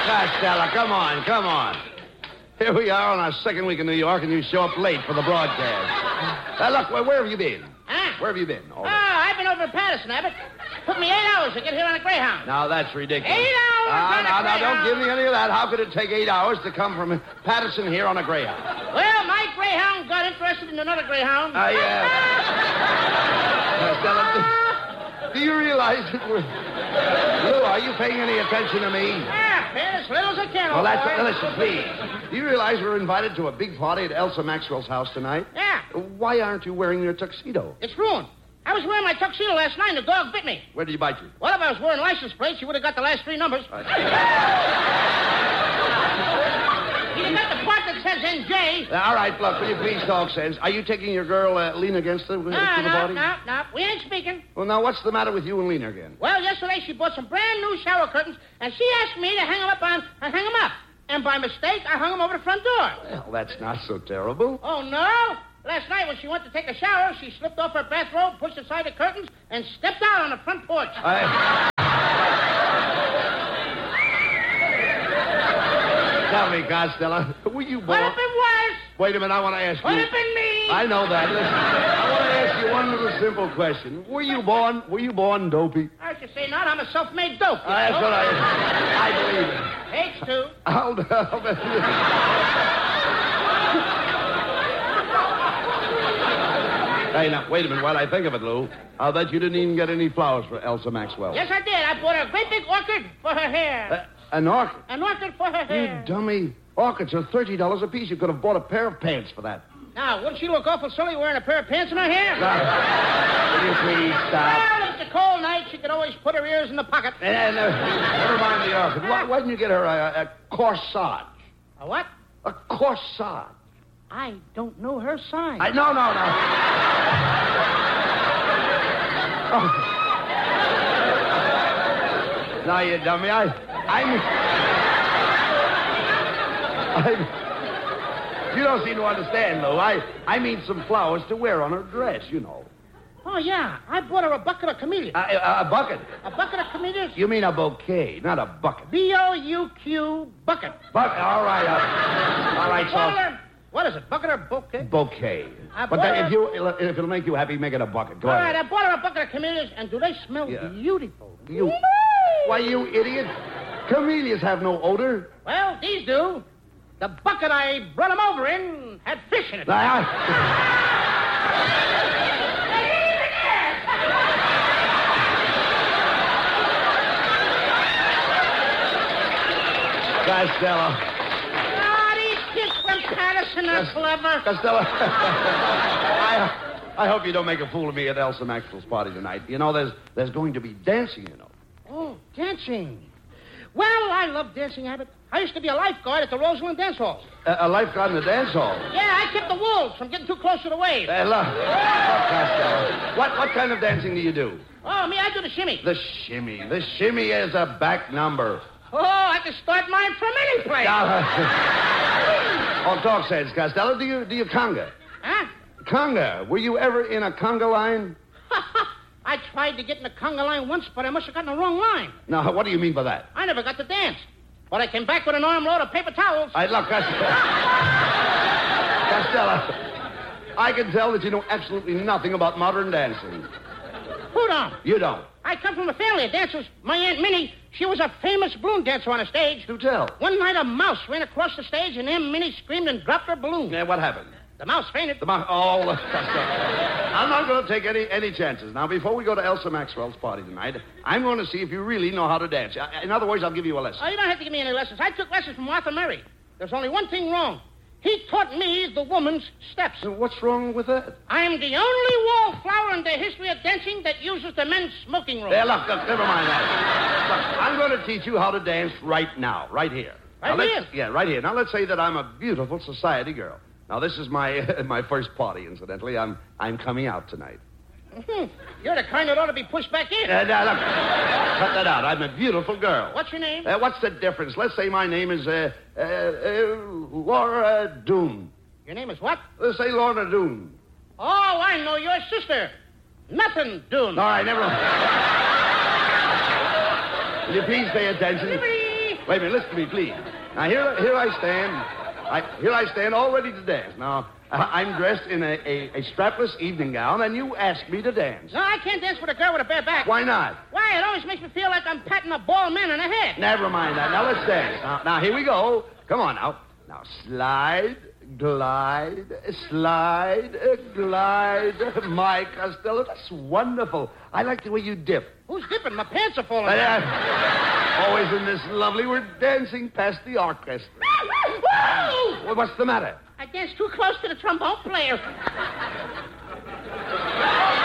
Costello, come on, come on. Here we are on our second week in New York, and you show up late for the broadcast. Look, where have you been? Huh? Where have you been? I've been over in Patterson, Abbott. Took me 8 hours to get here on a Greyhound. Now, that's ridiculous. 8 hours No, don't give me any of that. How could it take 8 hours to come from Patterson here on a Greyhound? Well, my Greyhound got interested in another Greyhound. Costello, do you realize that we're... Lou, are you paying any attention to me? Yeah, pay as little as I can, Well, old boy. listen, please. Do you realize we're invited to a big party at Elsa Maxwell's house tonight? Yeah. Why aren't you wearing your tuxedo? It's ruined. I was wearing my tuxedo last night and the dog bit me. Where did he bite you? Well, if I was wearing license plates, you would have got the last 3 numbers. You got the part that says NJ. All right, look, will you please talk sense? Are you taking your girl, Lena, against the party? No. We ain't speaking. Well, now, what's the matter with you and Lena again? Well, yesterday she bought some brand new shower curtains, and she asked me to hang them up. And by mistake, I hung them over the front door. Well, that's not so terrible. Oh, no? Last night when she went to take a shower, she slipped off her bathrobe, pushed aside the curtains, and stepped out on the front porch. Tell me, Costello, were you born... What if it was? Wait a minute, I want to ask you... What if it me? I know that. Listen, I want to ask you one little simple question. Were you born dopey? I should say not. I'm a self-made dope. That's what I believe it. Takes 2. I'll bet you. Hey, now, wait a minute. While I think of it, Lou, I'll bet you didn't even get any flowers for Elsa Maxwell. Yes, I did. I bought her a great big orchid for her hair. An orchid? An orchid for her hair. You dummy. Orchids are $30 a piece. You could have bought a pair of pants for that. Now, wouldn't she look awful silly wearing a pair of pants in her hair? Will you please stop? Well, if it's a cold night, she could always put her ears in the pocket. Never mind the orchid. Why didn't you get her a corsage? A what? A corsage. I don't know her sign. No. No, you dummy. You don't seem to understand, Lou. I mean some flowers to wear on her dress, you know. Oh, yeah. I bought her a bucket of camellias. A bucket? A bucket of camellias? You mean a bouquet, not a bucket. B-O-U-Q, bucket. Bucket? All right, so... What is it, bucket or bouquet? Bouquet. But if it'll make you happy, make it a bucket. Go ahead. All right, I bought her a bucket of camellias, and do they smell beautiful? Why, you idiot. Camellias have no odor. Well, these do. The bucket I brought them over in had fish in it. Costello. Oh, these kids from Patterson are clever. Costello, I hope you don't make a fool of me at Elsa Maxwell's party tonight. You know, there's going to be dancing, you know. Oh, dancing. Well, I love dancing, Abbott. I used to be a lifeguard at the Roseland Dance Hall. A lifeguard in the dance hall? Yeah, I kept the wolves from getting too close to the waves. Look, Costello, what kind of dancing do you do? Oh, me, I do the shimmy. The shimmy. The shimmy is a back number. Oh, I can start mine from any place. Oh, talk sense, Costello. Do you conga? Huh? Conga. Were you ever in a conga line? I tried to get in the conga line once, but I must have gotten the wrong line. Now, what do you mean by that? I never got to dance. But I came back with an armload of paper towels. Look, Costello, I can tell that you know absolutely nothing about modern dancing. Who don't? You don't. I come from a family of dancers. My Aunt Minnie, she was a famous balloon dancer on a stage. Do tell. One night a mouse ran across the stage, and Aunt Minnie screamed and dropped her balloon. Yeah, what happened? The mouse fainted. Costello. I'm not going to take any chances. Now, before we go to Elsa Maxwell's party tonight, I'm going to see if you really know how to dance. In other words, I'll give you a lesson. Oh, you don't have to give me any lessons. I took lessons from Arthur Murray. There's only one thing wrong. He taught me the woman's steps. What's wrong with that? I'm the only wallflower in the history of dancing that uses the men's smoking room. Look, never mind that. Look, I'm going to teach you how to dance right now, right here. Right here? Yeah, right here. Now, let's say that I'm a beautiful society girl. Now, this is my first party, incidentally. I'm coming out tonight. You're the kind that ought to be pushed back in. Look, cut that out. I'm a beautiful girl. What's your name? What's the difference? Let's say my name is Laura Doone. Your name is what? Let's say Laura Doone. Oh, I know your sister. Nothing Doone. All right, never mind. Will you please pay attention? Liberty. Wait a minute, listen to me, please. Now, here I stand. Here I stand all ready to dance. Now, I'm dressed in a strapless evening gown, and you ask me to dance. No, I can't dance with a girl with a bare back. Why not? Why? It always makes me feel like I'm patting a bald man on the head. Never mind that. Now, let's dance. Now, here we go. Come on, now. Now, slide, glide, slide, glide. My Costello, that's wonderful. I like the way you dip. Who's dipping? My pants are falling down. Always in this lovely, we're dancing past the orchestra. Well, what's the matter? I danced too close to the trombone player.